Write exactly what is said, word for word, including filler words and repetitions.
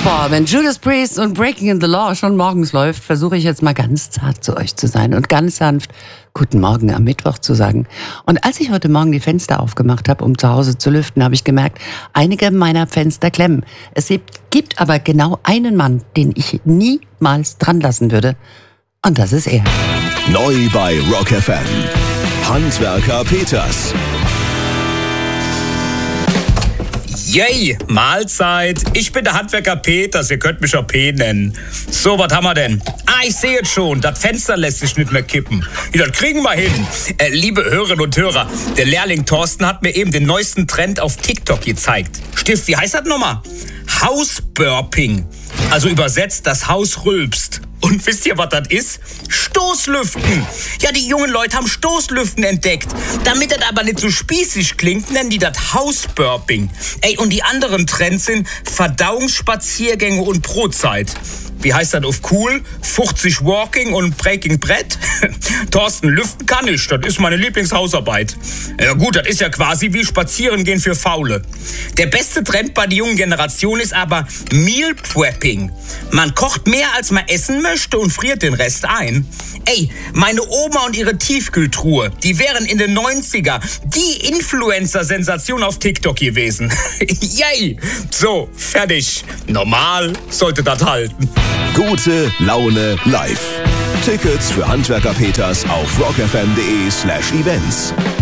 Boah, wenn Judas Priest und Breaking in the Law schon morgens läuft, versuche ich jetzt mal ganz zart zu euch zu sein und ganz sanft Guten Morgen am Mittwoch zu sagen. Und als ich heute Morgen die Fenster aufgemacht habe, um zu Hause zu lüften, habe ich gemerkt, einige meiner Fenster klemmen. Es gibt aber genau einen Mann, den ich niemals dran lassen würde. Und das ist er. Neu bei Rock F M. Handwerker Peters. Yay, Mahlzeit. Ich bin der Handwerker Peters, ihr könnt mich auch P nennen. So, was haben wir denn? Ah, ich sehe jetzt schon, das Fenster lässt sich nicht mehr kippen. Ja, das kriegen wir hin. Äh, liebe Hörerinnen und Hörer, der Lehrling Thorsten hat mir eben den neuesten Trend auf TikTok gezeigt. Stift, wie heißt das nochmal? Hausburping. Also übersetzt, das Haus rülpst. Und wisst ihr, was das ist? Stoßlüften. Ja, die jungen Leute haben Stoßlüften entdeckt. Damit das aber nicht so spießig klingt, nennen die das Hausburping. Ey, und die anderen Trends sind Verdauungsspaziergänge und Brotzeit. Wie heißt das auf cool? fünfzig Walking und Breaking Bread? Thorsten, lüften kann ich, das ist meine Lieblingshausarbeit. Ja gut, das ist ja quasi wie Spazierengehen für Faule. Der beste Trend bei der jungen Generation ist aber Meal Prepping. Man kocht mehr, als man essen möchte und friert den Rest ein. Ey, meine Oma und ihre Tiefkühltruhe, die wären in den neunziger die Influencer-Sensation auf TikTok gewesen. Yay! So, fertig. Normal sollte das halten. Gute Laune live. Tickets für Handwerker Peters auf rockfm.de slash events.